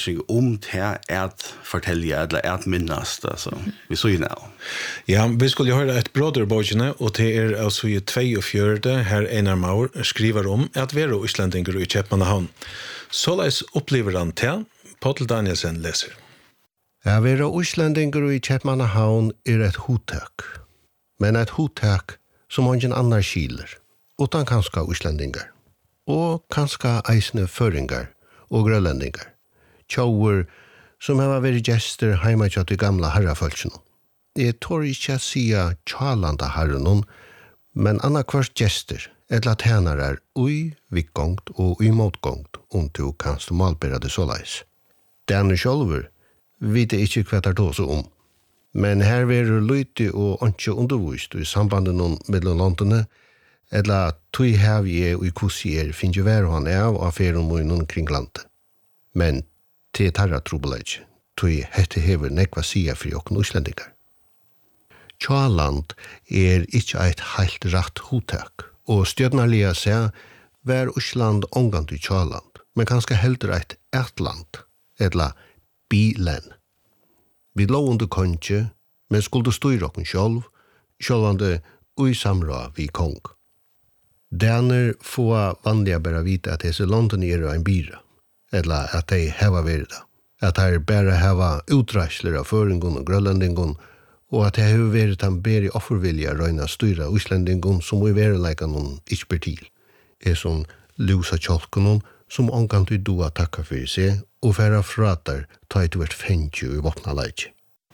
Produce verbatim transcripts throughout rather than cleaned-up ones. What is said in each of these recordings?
avvarsing om det att fortälja eller att minnas alltså vi så ju nu. Ja, vi skulle höra ett broderbojene och det är alltså i tjugotvå här Einar Maur skriver om att vara isländinger i Kjøpmannahavn. Såleis upplever han till Paul Danielsen läser. Ja, vara isländinger i Kjøpmannahavn är ett hotak. Men ett hotak som ingen annan skiler, utan kanske isländinger. Og kanskje eisne føringar og grønlendingar. Tjauer som har vært gjester heima til de gamla herrafølsene. Jeg tår ikke sia tjalanda herrenon, men annakvart gjester, eller tænarar ui vikgongt og ui motgongt, om du kanst malbera det såleis. Denne sjolver vet jeg ikke hva det er så om. Men her verer løyti og ikke undervist i sambandet noen mellom landene, eller tui hev jeg og kussier finner vær han av affæren mot noen kring landet. Men til tarra trobeleik, tui hette hever nekva sia fri okken uslendingar. Tjaland er ikkje eit heilt rætt hotak, og stjødnarliga seg vær Usland omgant i Tjaland, men kanskje heldur eit ertland, eller bilen. Vi lå under konje, men skulle styra okken sjolv, sjolvande ui samra vi kong. Därner får vanliga bara vita att dessa London är en bira, eller att de hava verda, att de bara hava utrasler av föringon och grönlendingon, och att de har varit en beri offervilja röjna styra islendingon som i verleika någon ispertil, är som lusa tjolkonon som omkant vi doa takka för sig och färra fratar ta ett vart fängju i vapnaleik.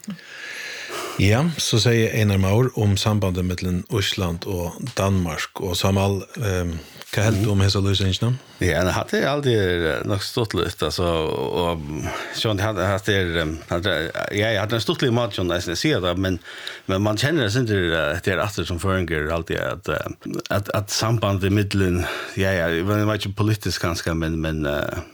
Ja, så säger Einar Maur om sambandet mellan Island och Danmark och Samal um, vad helt om hesa lösningarna? Ja, det hade alltid nog stått lite alltså och så det hade haft det hade jag hade en stort lite match och nästan se det men men man känner det inte det är efter som förenger alltid att att att sambandet mellan ja ja det var inte politiskt ganska men men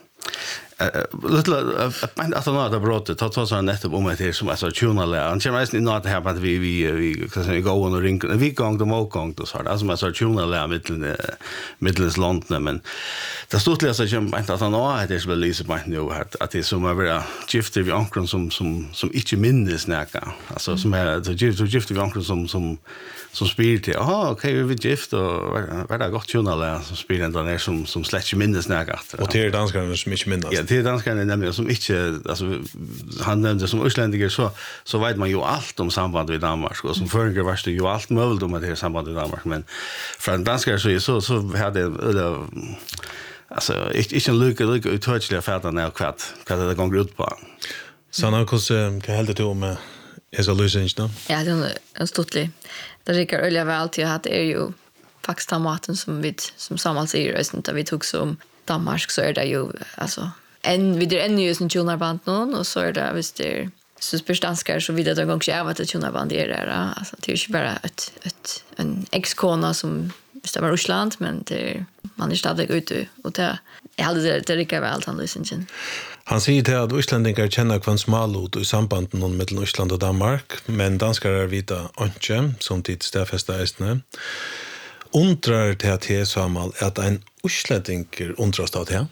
little att att något har brått ta ta så nettopp om det som alltså tunala han känner nästan inte att vi vi vi kan säga gå och ringa vi gång de gång då så alltså alltså tunala mitten mittens landet men det stod läsa som inte att han har det skulle lysa på nu att det som är gifter vi ankron som som som inte minns näka alltså som är så gifter vi ankron som som som spelar till aha okej vi vill gift och vad det gott tunala som spelar den där som som släcker minns näka och det är danskarna som inte minns ja det är danskarna nämligen som inte alltså han nämnde som utländinger så så vet man ju allt om samband med Danmark och som förr var det ju allt möjligt om det här samband med Danmark men från danskar så så så hade eller alltså inte en lucka lucka uttouchliga färdan när kvart vad det går ut på. Så när hur kan helt det om är så lösningen? Ja, det är stort. Det rikker öliga väl till att det är ju faktiskt maten som vi som Samal säger rösten där vi tog som Danmark så är det ju alltså en vid det ännu ju som tunarband någon och så är det visst det så spärstanskar så vidare gång jag var att tunarband är det alltså det är ju bara ett ett en ex-kona som det var Ryssland men det man är stadigt ute och det jag hade det det rikker väl han lyssningen. Han säger till att islänningar känner kvans malot i sambanden mellan Island och Danmark, men danskar är vita inte, som tid stafästa ästne. Undrar till att det är Samal att en islänningar undras av det?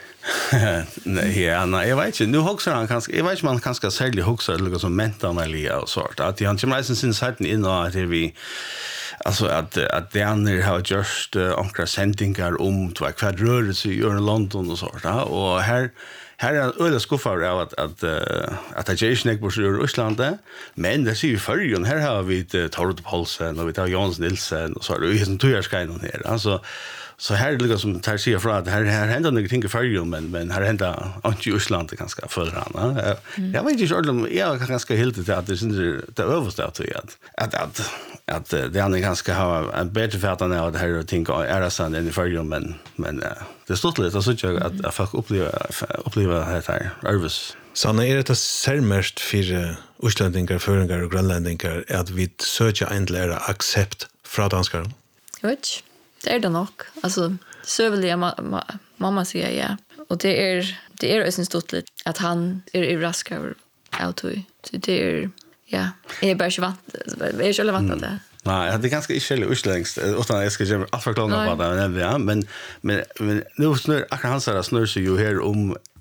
Nej, ja, nej, jag vet inte. Nu huxar han kanske, jag vet inte man kanske särskilt huxar lite som mentanalia och sånt. Att han kommer nästan sin sätten in och att vi alltså att att det andra har just ankra sändningar om två kvadrörelse i London och sånt. Och här här är öle skuffar av att att att att Jason Ekborg i Ryssland men det ser ju förrjun här har vi Tord Paulsen och vi tar Jans Nilsen och så är det ju som tujarskainen här alltså så här är det liksom tar sig för att här här händer några ting i förrjun men men här händer inte i Ryssland ganska för han jag vet inte om jag ganska helt det att det är det översta att att att att det är ganska ha en bättre färdan av det här och tänka är det sant i förrjun men men det står lite så jag att folk upplever upplever det här nervös. Så när det är särskilt för utlänningar, föringar och grönlänningar att vi söker en lära accept från danskar? Jag vet det är det nog. Alltså sövliga ma- ma- mamma säger ja. Och det är det är så stort lite att han är i raskar autoi. Så det är ja, är bara så vant. Är så vant det. Nej, det är ganska iskälligt utländskt utan jag ska ge allt förklara på det men men men nu snur akkurat han säger snur sig ju här om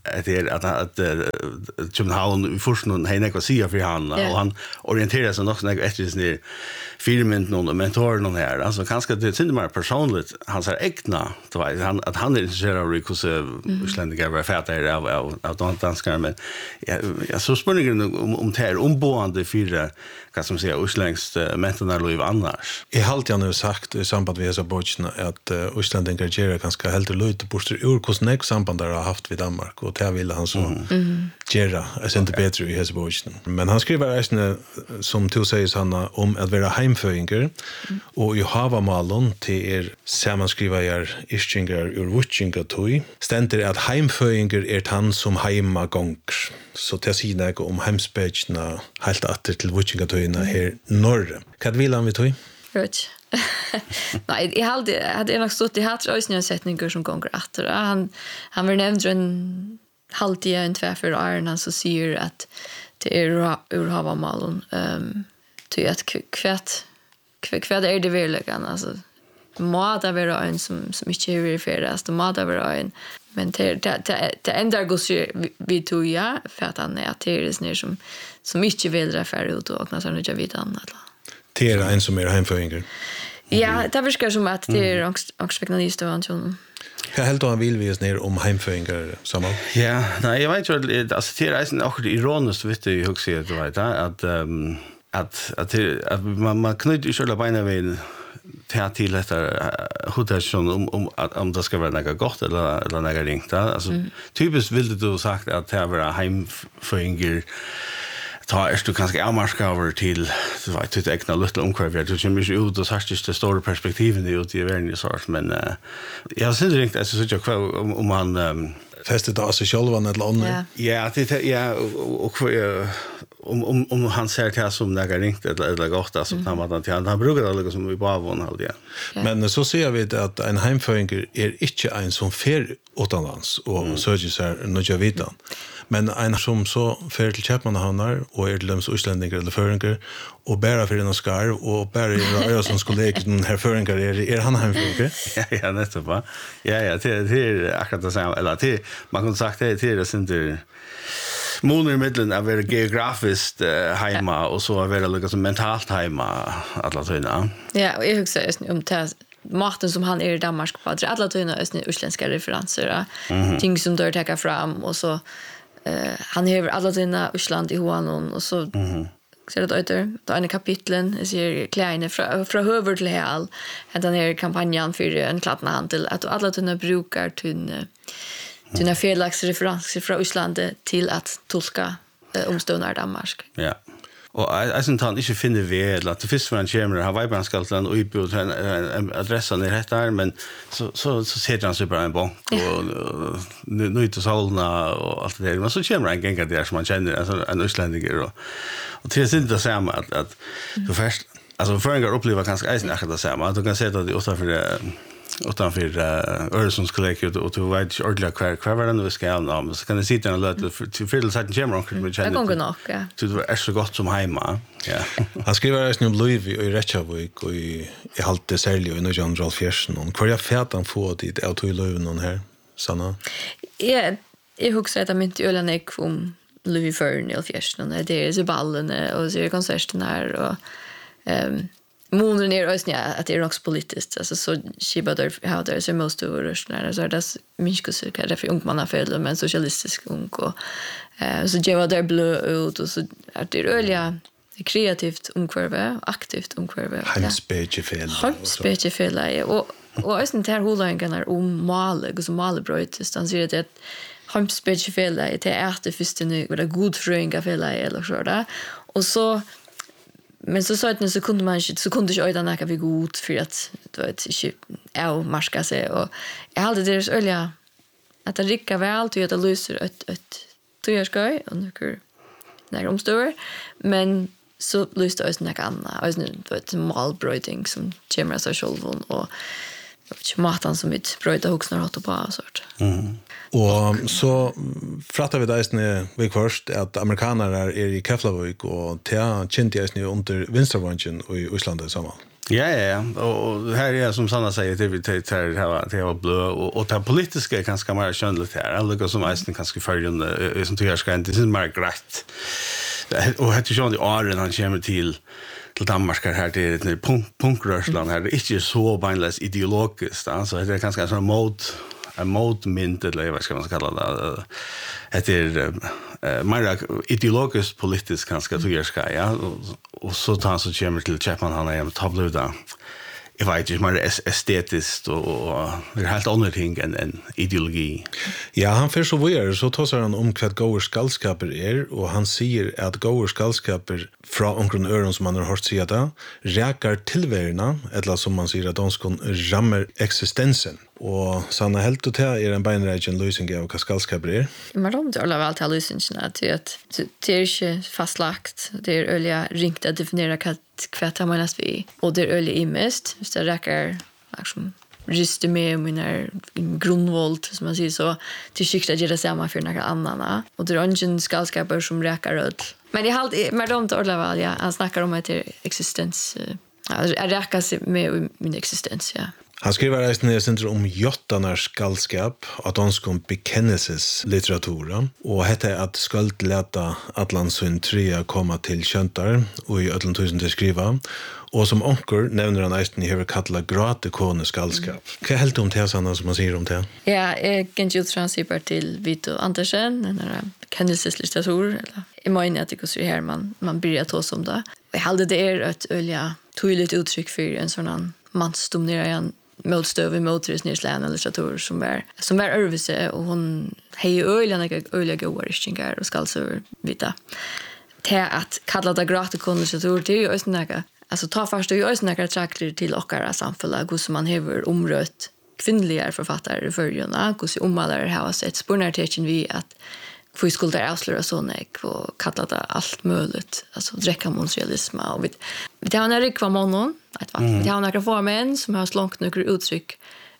att det att att Köpenhamn först någon hej något säga för han och han orienterar sig också något efter sin filmen någon mentor någon här alltså kanske det synd mer personligt han säger äkna då han att han är intresserad av hur utlänningar var färdiga av av av de danskar men jag så spänningen om om det här omboende fyra kan som säga utländskt mentorna liv annars. Jag har alltid nu sagt i samband med dessa borgarna att uh, utlänningar gör ganska helt lite borster ur hur näck samband har haft vid Danmark och det vill han så mm. göra är inte bättre i dessa borgarna. Men han skriver även som du säger Hanna om att vara heimföinger mm. och i havamalon till er sammanskriva er ischingar ur wutchinga toy ständer att heimföinger är han som heima gånger. Så det sier jeg om heimspetsjene helt atter til wutchinga-tøyene her norr. Hva vil han vi tøy? Rødt. Nei, jeg hadde, hadde nok stått i hatt røysene setninger som gonger atter. Han, han var nevnt en halvtid, en tverfer åren, han så sier at det er ur havamalen. Um, tøy at kvært, kvært er det virkelig, altså. Må det være en som, som ikke er veriferes, det må det være en. Men det, det, det, det enda gos vi tog ja, for at han er ateris som, som ikke vil referere ut og åkna seg nødja vidt annet. Det er en som er heimføringer? Ja, det virker som at det er angstspeknalist av ansjonen. Hva helt han vil vi oss ned om heimføringer sammen? Ja, nei, jeg vet jo, altså det er eisen akkurat ironisk, vet du, jeg husker du vet, at, um, at, at, at man, man knyter ikke alle beina ved ta till detta hotellsson om om om det ska vara något gott eller eller något ringt alltså mm. typiskt vill du sagt att det var heimföinger ta är du kanske avmarska över till så vet du det egna lilla omkvarvet du kommer ju ut och så här det stora perspektivet ut i världen så men uh, jag syns ringt alltså så jag om om han um, festet av sig själva eller andra. Ja, det ja och om om om han ser det som något ringt eller eller gott alltså när man han han brukar det liksom i bavon alltid. Men så ser vi det att en heimföinger är inte en som fer utomlands och mm. söker sig något vitan. Men en som så fer till Köpenhamn och är till dem utlänningar eller föringer och bära för en skar och bära i som skulle den här föringer är är han heimföinger. Ja ja nästan va. Ja ja det det är akkurat det samma eller det man kan sagt det det är inte månader mellan att vara geografiskt uh, hemma och så vara liksom mentalt hemma alla tiden. Ja, och jag huxar om det maten som han är i Danmark på att alla tiden är utländska referenser. Mm-hmm. Ting som dör täcka fram och så uh, han har alla tiden Island i Hoanon och så mm-hmm. Så det åter då en kapitlen är ser kleine från från huvud till hel att den här kampanjen för en klattna handel att alla tiden brukar tunna tunna felaktsreferenser från Island till att tolka uh, omstående i Danmark. Ja. Och jag syns han inte finner väl att det finns för en kämmer har viban skall till en utbud en adressen är rätt där men så så så ser han sig bara en bank och nu inte sålna och allt det där men så kämmer en gänga där som man känner alltså en utlänning och och det är inte det samma att att du först alltså föringar upplever ganska eisen att det samma du kan se att det ofta för utanför uh, Öresundskollegiet och du vet inte ordentligt kvar kvar var det vi ska ha men så kan det sitta en löt till fylla sig till kämmer omkring med känner det går nog ja det är så gott som hemma ja han skriver just nu Louis i Reykjavik och i i halte sälj i Nordjylland Fjärsen och kvar jag färt han få dit auto i Löven här Sanna ja jag huxar att jag inte ölen ek om Louis för i Fjärsen det är så ballen och så är konserten här och ehm månen är också att det är också politiskt alltså så skiba där how there is most of Russland så det minst så kan det för ung man har fel men socialistisk ung och eh så det var där blå ut och så är det öliga kreativt omkvarve aktivt omkvarve heimspecie fel heimspecie fel och och är inte här hållningen om male så male bröt så ser det att heimspecie fel det är det första nu med god fröinga fel eller så där och så men så så att nu så kunde man inte så kunde jag inte näka vi god för att du vet inte är marska sig och jag hade det så öliga att det rikar väl till att det löser ett ett tvåårsgång och nu när omstår men så löste det något annat alltså du vet malbröding som kommer så själv och maten som ett bröd och snart åt på sort. Mm. Och så pratar vi där när vi först att amerikaner är i Keflavik och te kände jag nu under vintervången i Island samma. Ja, ja, ja. Och här är som Sanna säger det vi tar det här det var blå och och det politiska är ganska mer skönligt här. Alla som är ganska följande som tycker ska inte det är mer grejt. Och det är ju de åren han kommer till till Danmark här det är ett punkrörsland här det är inte så beinless ideologiskt alltså det är ganska sån mot en motmynd eller vad ska man kalla det det är mer ideologiskt politiskt ganska tygerska ja och, och så tar han så kommer till Chapman han är med tabluda jag vet inte mer estetiskt och, och det är helt andra ting än en ideologi. Ja, han för så vidare så tar han om vad goda skallskaper är och han säger att goda skallskaper från omkring öron som man har hört säga det räkar tillvärna eller som man säger att de ska rammer existensen. Och Sanna helt och är en beinrägen lösning av vad skallskaper är. Men de inte alla väl till lösningen att det det är inte fastlagt. Det är öliga ringt att definiera vad det menas vi. Och det är öliga i mest. Så det räcker liksom ryste med mina grundvolt som man säger så till skikta att göra samma för några andra. Och det är ingen skallskaper som räcker ut. Men det är alltid med de till alla väl ja. Han snackar om att det är existens. Ja, jag räcker sig med min existens ja. Han skriver resten i centrum om jottarnas skallskap, att de ska bekennelses litteratura, och hette är att skuld leta Atlantsyn trea komma till köntar och i ödlan tusen till skriva, och som onker nämner han resten i hur kalla grate kone skallskap. Vad är helt om det Sanna som man säger om det? Ja, jag kan ju transfer till Vito Andersen, den här bekennelseslitteratur, eller jag menar att det går så här man, man börjar ta som det. Jag hade det är ett öliga tydligt uttryck för en sån mansdominerad motstøv i motorisnirslän eller litteratur som är som är örvise och hon hej öliga öliga goda riskingar och skall så vita. Det att kalla det grate konlitteratur det är ju ösnäga. Alltså ta först och ju ösnäga trakter till ochara samfälla hur som man häver omrött kvinnliga författare för juna hur så omalare har sett spårnartecken vi att för skulle det avslöja sån ek och kalla det allt möjligt alltså dräcka monstrialism och vi vi har några kvarmonon att vad vi har några formen som har slängt några uttryck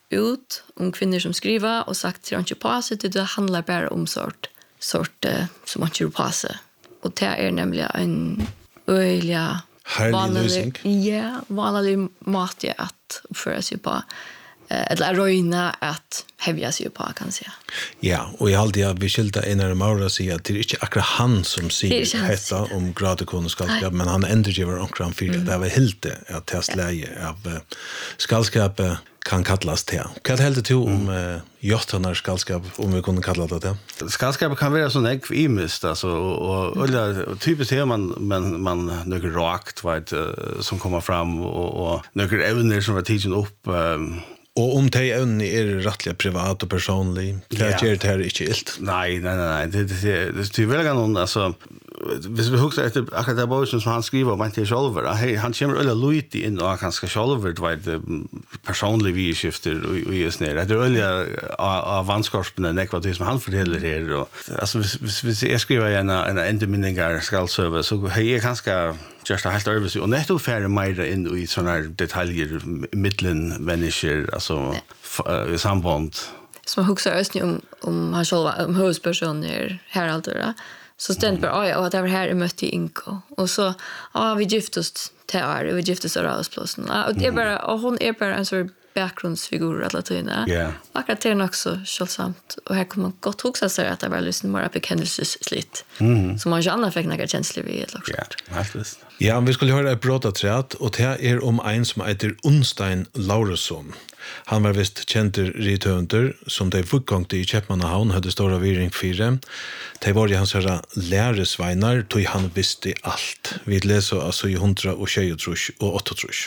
ut om kvinnor som skriver och sagt till inte passa det handlar bara om sort sort som man inte passa och det är nämligen en öliga vanlig ja vanlig mat att uppföra sig på eller röjna att hävja sig på kan säga. Ja, och jag alltid har vi skilta en av Maura säger att det är inte akkurat han som säger detta om gradekonens skallskap, men han ändrar ju var omkring för det är väl helt att testläge av skallskap kan kallas till. Vad helt du om uh, jottarnas skallskap om vi kunde kalla det det? Skallskap kan vara sån ek imist alltså och och typiskt här man man man några rakt vad som kommer fram och och några ävner som var tidsen upp um, och om det är är rättliga privat och personlig. Det är det här inte ilt. Nej, nej, nej, det det det är väl någon alltså hvis vi husker etter akkurat det boken som han skriver om inte själva, han kommer ölla Louis in och han ska själva det personlig vi skifter och just ner. Det är ölla av vanskorpen och vad som han fortäller här och alltså hvis jag skriver en en endminningar skall server så är ganska just helt överse och netto färre mer in i såna detaljer mittlen människor alltså i samband som huxar östni om om han själva om huvudpersoner här allt det så ständ bara ja och det var här i mötte Inko och så ja vi gifte oss till är vi gifte oss av plåsen och det är bara och hon är bara en sån bakgrundsfigur alla tiden. Ja. Akkurat det är också känslsamt och här kommer man gott huxa sig att det var liksom bara bekännelseslitt. Mm. Så man ju annars fick några känslor vid ett Ja, faktiskt. Ja, vi skulle höra ett brott att säga och det är om en som heter Unstein Lauresson. Han var visst känd rithönder som de fullgångt i Köpmannahavn hade stora viring fyra. De var ju hans herra läresveinar tog han visste allt. Vi läser alltså i hundra och tjejutrush och åttatrush.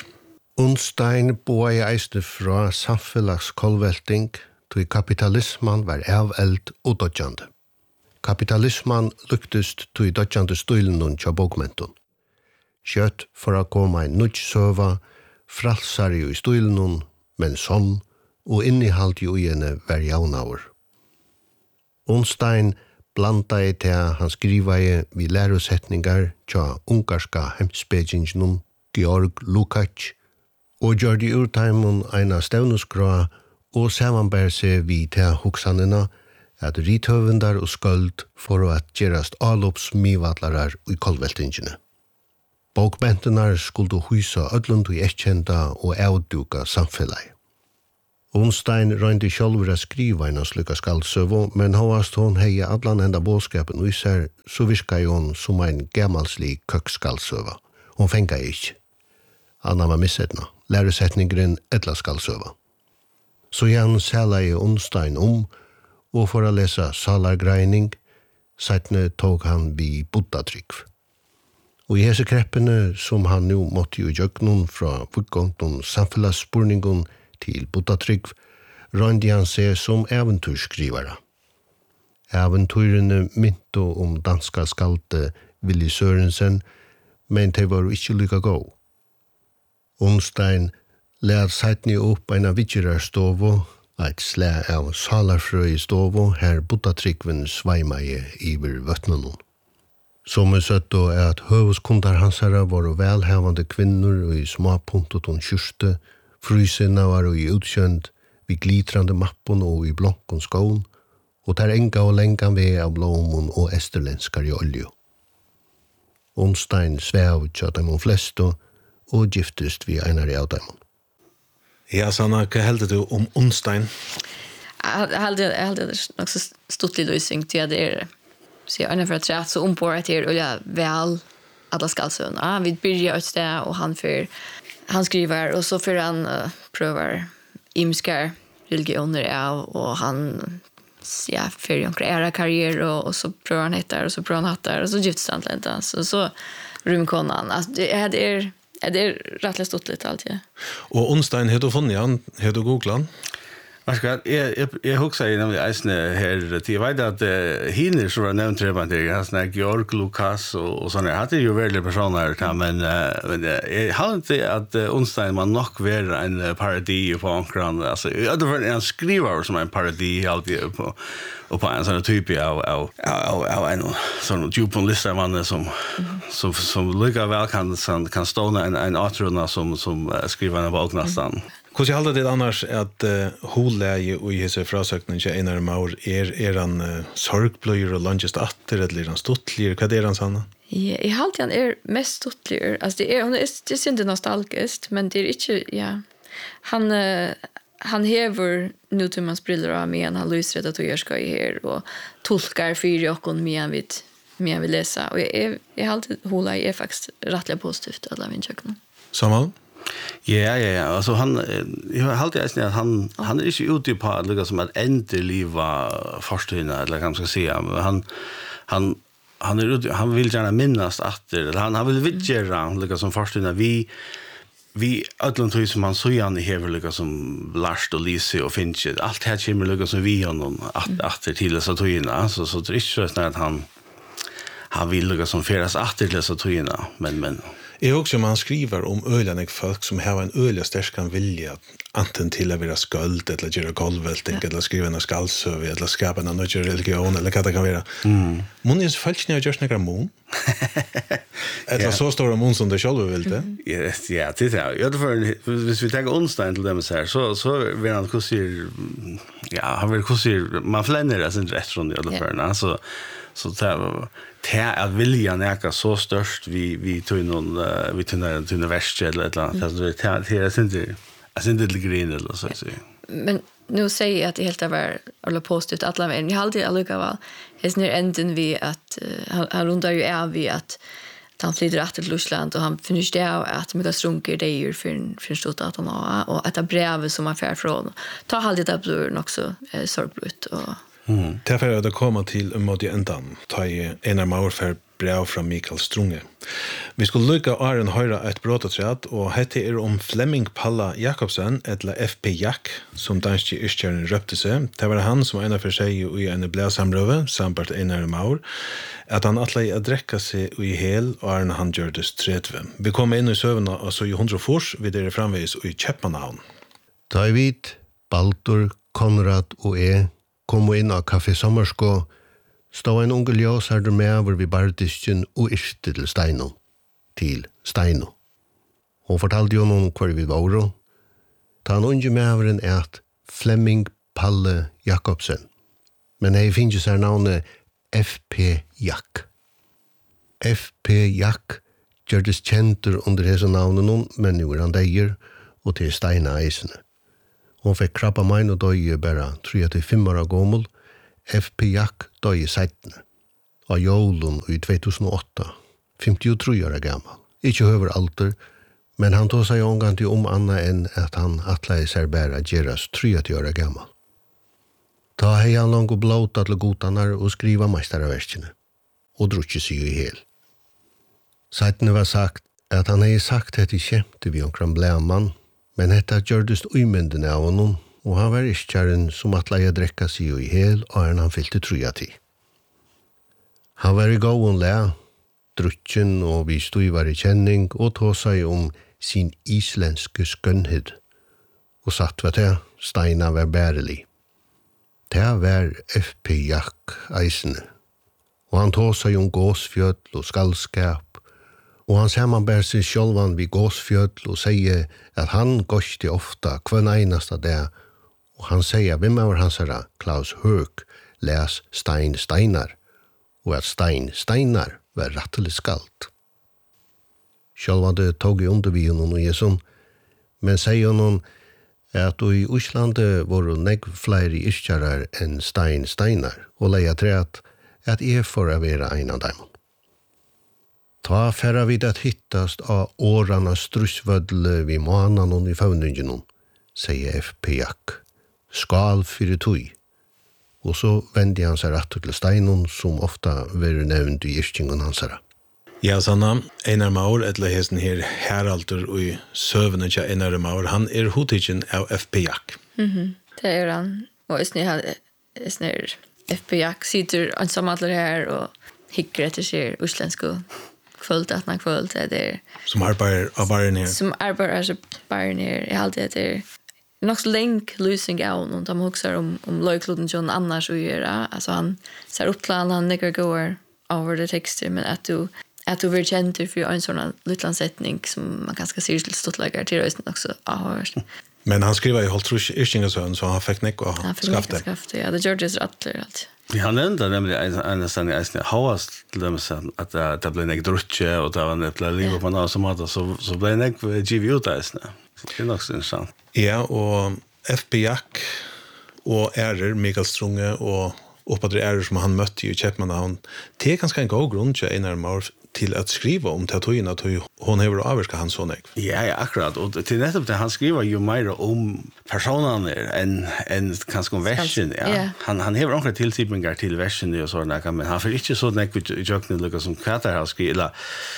Unstein boa i eisne fra samfellagskolvelting tog kapitalisman var aveld og dodjande. Kapitalisman luktust tog dodjande stilen tja bokmenton. Kjøtt for å komme en nudgsøva, fralsar jo i stilen, men sånn, og innihalt jo igjen var jaunaur. Unstein blanda i til han skriva i vi lærosetningar tja ungarska hemspegingen Georg Lukács, og gjør de urteimen eina stevnuskra og samanbær seg vid til hoksanina at rithøvendar og skuld for at gerast allops mivatlarar i kolveltingene. Bokbentenar skulle hysa ödlund og ekkjenda og avduka samfellag. Onstein røyndi sjálfur að skriva en slukka skaldsøvo, men hóast hon hei allan enda båskapen og især, så virka hon som ein gamalslig køkkskaldsøva. Hon fenga ikkje. Anna var missetna, læresetningren etla skaldsøva. Så han sæla i Onstein om, og for å lesa salargreining, seitne tog han vi buddhatrykv. Og i hese kreppene som han nu måtte jo gjøknun fra vuggongton samfellagsspurningon til buddhatrykv, røyndi han seg som eventyrskrivara. Eventyrene mynto om danska skalte Willy Sørensen, men de var ikkje lykka gå. Onstein lær seitni opp eina vidgerarstovo, eit slæ av salarfrøy stovo, her buddhatrykven sveimaie iver vøtnanon. Som er søtt og er at høvuskundar hansara var velhavande kvinnor og i småpuntoton kyrste, frysinna var i utkjønd, vi glitrande mappon og i blonkon skån, og der enga og lengan ved av blomon og esterlenskar i oljo. Onstein svev tja dem flesto, og giftest vi einar i av dem. Ja, Sanna, hva heldur du om Onstein? Jag hade jag hade också stått lite lösning till att det är så jag ungefär tror att så ombord till och jag väl alla skalsöna. Vi börjar ut där och han för han skriver och så för han uh, provar imskar religioner av och han ja för en era karriär och, och så provar han hittar och så provar han hattar och så gifts han lite så så rumkonan alltså det är det är det är rätt stort lite alltid. Och Onstein heter funnit han heter googlan. Vad ska jag jag jag huxar ju nämligen isne här till vet att hinner så var nämnt det man det alltså Georg Lukas och och såna hade ju väldigt personer här men men jag har inte att Onstein man nog vara en parodi på ankran alltså det var en skrivare som en parodi alltid på och på en sån typ av av av av en sån djupon lista man som som som lika väl kan kan stå en en author som som skriver en bok nästan. Hvordan halder det annars at uh, holeie og i hese frasøkningen til Einar Maur er, er han uh, sorgbløyer og langest atter, eller er han stuttligere? Hva er han, Sanna? Ja, jeg halte han er mest stuttligere. Altså, det er, hun er, det er synd nostalgisk, men det er ikke, ja. Han, uh, han hever nutimans briller av meg, han lyser at jeg skal i her, og tolkar fyra och med vid med vi läsa. Och jag är jag alltid holeie er faktisk rettelig positivt alla min kjøkken. Samal? Ja, ja, ja. Altså han jeg har alltid sagt at han han er ikke ute på at liksom som at endeliva forstående eller kan man skal si. Han han han er ute, han vil gjerne minnes at han han vil vidgjøre liksom som forstående vi vi allan tror som han så gjerne hever liksom som Lars og Lise og Finche. Alt her kommer liksom som vi honom at at til så tøyna så så det er ikke sånn at han han vill liksom som feras att till så tøyna men men Jeg også man skriver om øylandek folk som har en øyla sterkan vilja anten til å være skuld, eller gjøre golvvelting, eller skrive en skaldsøv, eller skapa en nødvendig religion, eller hva det kan være. Mm. Mun er selvfølgelig har gjort noen mån? Eller så står det mån som det selv vil det? Ja, det er det. Hvis vi tenker Onstein til dem her, så, så vil han hvordan ja, han vil hvordan man flenner det sin rett rundt i alle fall. Så, så det er det att vilja näka så störst vi vi tog någon vi tog någon till universitet eller ett annat så det det är inte alltså inte det green eller så så men nu säger jag att det helt är väl alla positivt alla men jag har alltid alluka väl är när änden vi att uh, han rundar ju är vi att han flyttar åter till Ryssland och han finner det att mycket strunker det är för för stort att han har och att brev som han får från ta halt det blir också eh, sorglut och Mm. Därför är det komma till en måte ändan. Ta i Einar Maur för brev från Mikael Strunge. Vi skulle lycka Aron höra ett brotaträd och hette är om Flemming Palla Jakobsen eller F P Jack som danske yrkjøren røpte seg. Det var han som ena för sig i en blæsamrøve samt Einar Maur at han atlei å drekka seg i hel og Aron han gjør det stredve. Vi kom inn i søvna og så i hundra fors vi dere framvis i Kjeppmannhavn. David, Baldur, Konrad og jeg kom inn av Kaffe Sommerskå, stod en unge ljøsarder med hvor vi bardisken og yrste til Steino, til Steino. Hun fortalte jo noen hvor vi var, ta en unge med er at Flemming Palle Jakobsen, men jeg finner seg navnet F P Jack. F P Jack gjørdes kjenter under hese navnen, men nu er han deier, og til Steina Eisene. Hon fikk krabba mein og døye bare trettiofem år gammel, F P Jack døye settene. Av jolun i två tusen och åtta, femtiotre år gammal. Ikke høver alder, men han tog seg omgang til om anna enn at han atleie seg bare gjeras trettio år gammal. Ta hei han langt og blåta til gotanar og skriva meisterverskene, og drukje seg i hel. Seitene var sagt at han hei sagt hette kjemte vi omkring blæmann, men hette gjørdest uimendene av honom, og han var iskjaren som atleie drekka seg i hel, og han fyllte truja til. Han var i gåen læ, drukken og vi stod var i kjenning og tog seg om sin islenske skønnhed. Og satt ved det, Steina var bærelig. Det var F P Jack Eisene. Og han tog seg om gåsfjødl og skallskap. Og han ser man bær seg sjølvan vid gåsfjødl og sier at han gåste ofta hver einasta det. Og han sier hvem av hans herra, Klaus Høg, les Stein Steinar. Og at Stein Steinar var rattelig skalt. Sjálvande tog i undervi honom og Jesun, men sier honom at i Íslande var negv flere iskjarar enn Stein Steinar, og leia treat at jeg får være ein av dem. Ta færra vid at hittast av årarna strussvødle vi manan og i faunningen, sier F P Jack. Skal fyrir tui. Og så vendte han seg rett til Steinon, som ofta var nevnt i yrkingen hans herra. Ja, Sanna, Einar Maur, eller hesten her Heraldur og i søvnet til Einar Maur, han er hovedtidgen av F P Jack. Mhm, det er han. Og jeg snir F P Jack sitter ansammadler her og hikker etter seg uslensk og kvöld, at man kvöld, det er... Som arbeider av baren her. Som arbeider av baren her. Jeg halte det er... Nog så länge lysing av och de huxar om om löjkloden John annars och göra alltså han ser upp plan han nickar går over the texter men att du att du vill känna för en sån liten sättning som man kanske ser lite stort lägger till rösten också ja men han skriver ju hållt rush yrkinga så så han fick nick och skafta skafta ja det Georges rattler allt vi har nämnt nämligen en en sån är hauas till dem så att det blir nick drutche och det var ett liv på något som att så så blir nick G V ut där så det är nog så intressant. Ja, og F P Jack og ærer Mikael Strunge og oppadre ærer som han møtte i Kjeppmannhavn. Det er ganske en god grunn til Einar Maur til at skriva om tatuina at hon hever avvirka hans sånn. Ja, ja, akkurat. Og til nettopp det, han skriver jo mer om personene enn en, kanskje om versen. Ja. Yeah. Han, han hever omkring tiltipninger til versen og sånn, men han får ikke så nekk i jøkkene lukka som Katar har skrivet.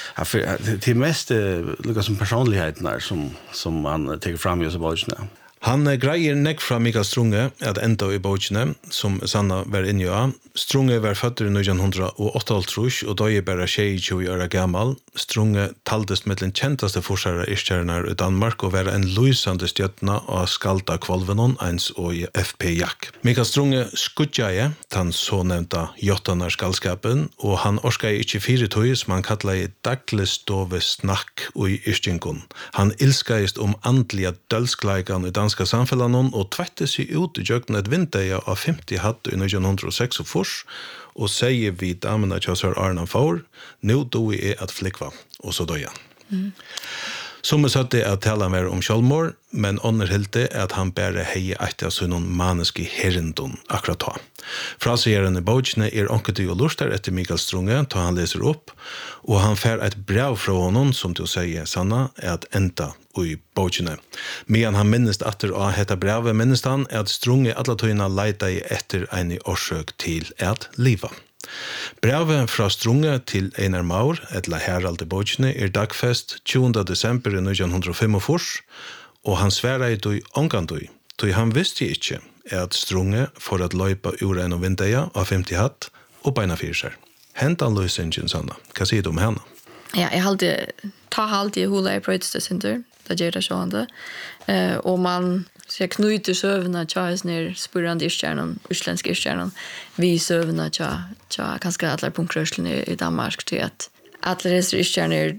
Til mest lukka som personligheten er som, som han teker fram i oss i bøkene. Han greier nekk fra Mikael Strunge at enda i bøkene, som Sanna var inne i. Strunge var født i nittonhundraåtta og døye bare tjueto år gammal. Strunge taldest med den kjentaste forsare iskjærner i Danmark og var en lysande stjøtna av skalda kvalvenon eins og i F P Jack. Mikael Strunge skudjaje, han så nevnta jottanar skallskapen, og han orskai ikkje fire tøy som han kallar i daglestove snakk og i iskjengun. Han ilskaist om andliga dølskleikan i danska samfellanon og tvette seg ut i jøkken et vinteia av femti hatt i nittonhundraseks og sier vi damene kjøsar Arnan Faur, nå do er at flikva, og så døy han. Mm. Som er satt det at tala mer om sjálvmord, men underhilte er at han bare hei etter av sånn maneski herindun akkurat ta. Frasegeren i bøkene er onket og lustar etter Mikael Strunge, ta han leser opp, og han fer et brev fra honom, som du sier, Sanna, er at enda i bøkene. Men han minnest atter av hetta brevet minnest han er at Strunge alle tøyna leita i etter en i årsøk til at liva. Brevet fra Strunge til Einar Maur, etla Herald i bøkene, er dagfest tjuende desember nittonhundrafemogfyrre, og han sværa i døy omgandøy, tøy han visste ikke at Strunge for at løypa ur en og vindeia av femti hatt og beina fyrir seg. Hentan løysingen, Sanna. Hva sier du om henne? Ja, jeg halde, ta halde i hula i prøydstessinter, det gjør det sånn. Uh, og man så jag knyter sövna Charles ner spurrande iskärnan, utländska iskärnan. Vi sövna cha cha kanske alla punkrörslen i, i Danmark till att alla dessa iskärnor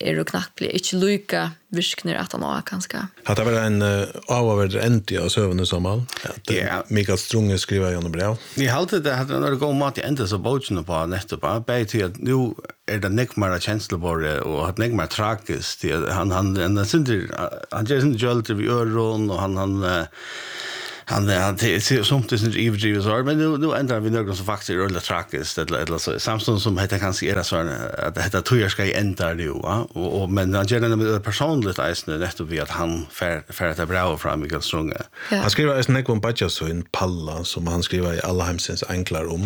är det knappt blir inte lika virkner att han har kanske. Har det varit en uh, avvärd ändning av sövande samman? Ja. Yeah. Mikael Strunge skriver genom brev. Jag har alltid det att när det går mat i ända så bochen på nettopp. Bara till att nu är det nekmara känslobare och att nekmara tragiskt. Han han han synder han gör sin jölter vid öron och han han han han ser som det är ivrig så men nu nu ändrar vi något som faktiskt är väldigt tragiskt eller eller så Samson som heter kanske är så att det heter tror ska ändra nu va och men han gör det med personligt isne nettopp vi att han för för att det bra fram Mikael Strunge. Han skriver en snack om budget så en palla som han skriver i alla hemsens enklar om.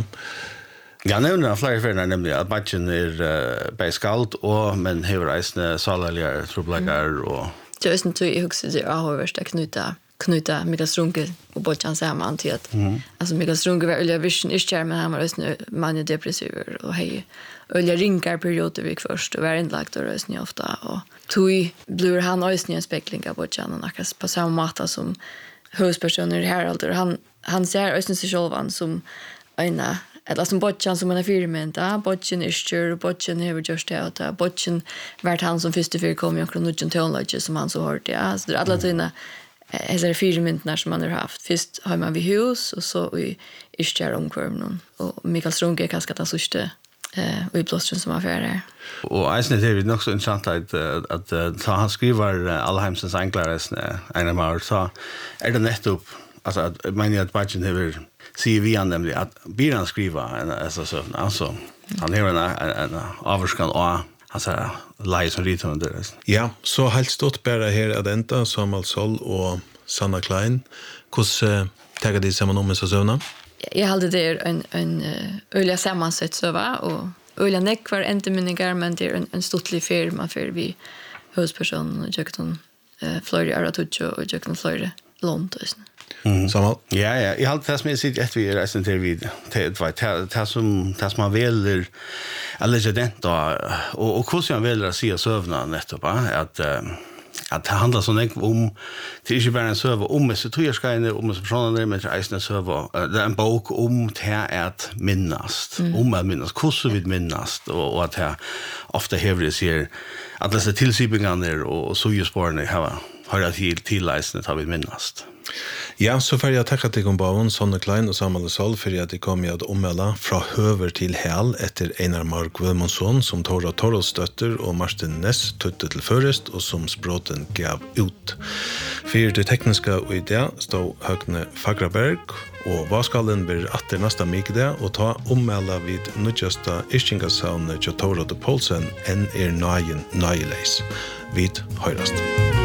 Ja, nevner han flere ferner, nemlig at Badgen er uh, beiskalt, og men hever eisne salaljar, troblegar, og... Det er ikke jeg husker det avhørst at knyta, knyta Mikael Strunge og Badgen sammen til at mm. altså Mikael Strunge var øyla vision iskjær, men han var eisne manje depressiver, og hei øyla rinkar perioder vik først, og var innlagt og eisne ofta, og tog blir han eisne en spekling av Badgen, og akkurat på samme måte som høyspersoner i Herald, og han, han ser eisne seg sjølvan som øyna eller som Bodjan som man er firmenta, Bodjan Ischur, Bodjan hever just det, og Bodjan vært han som første fyr kom i akkurat Nudjan Tønlodge som han så hørte, ja. Så det er alle tøyne, hese firmyntene som man har haft. Først har man vid hus, og så i Ischur omkvarven, og Mikael Strunge er kanskje den største eh, utblåstren som har fyrt her. Og eisne det er nok så interessant at, at, at han skriver alle heimsens enklare en av meg, så er det nettopp, altså, jeg mener at Bodjan hever sier vi han nemlig at blir han skriva en altså så alltså han har en en avskan och han säger lies som ritar under det. Ja, så helt stort bara här att ända Samuel Sol och Sanna Klein. Hur uh, tar det samman om så såna? Jag hade det en en öliga sammansätt så va och öliga neck var inte minningar men det är en, en stortlig firma för vi husperson och Jökton eh Florida Aratucho och Jökton Florida London. Mm. Samal. Ja, ja, jag har det som jag sitter efter vi resten till vid det det som det som man väljer eller det och och hur ska man välja att se sövna nettopp att att det handlar så mycket om det är inte bara en server om så tror jag ska in om så personer med eisne server det är en bok om det att minnast om att minnast hur så vid minnast och att det ofta hävdar sig att det är tillsipingar och så ju spårna har har jag till till eisne har vi minnast. Ja, så får jeg takke til Gombaven, Sonne Klein og Samuel Sol for at de kom i at ommelde fra høver til hæl etter Einar Mark Wilmonsson som Tora Torolds støtter og Martin Ness tøtte til først og som språten gav ut. For det tekniske og idé stod Høgne Fagraberg og Vaskallen blir atter neste mykde og ta ommelde vid nødjøsta Ischingasavnet til Tora de Polsen enn er nøyen nøyeleis. Vid høyrast.